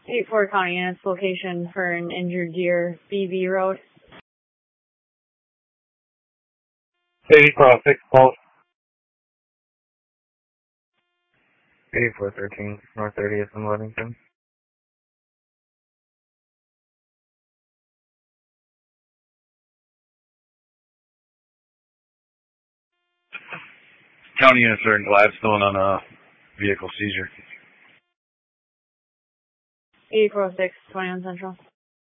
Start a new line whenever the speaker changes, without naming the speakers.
8-4 County Units location for an injured deer, BB Road.
8406 Pulse. 8413 North 30th in Ludington.
County units are in Gladstone on a vehicle seizure.
8406 21 Central.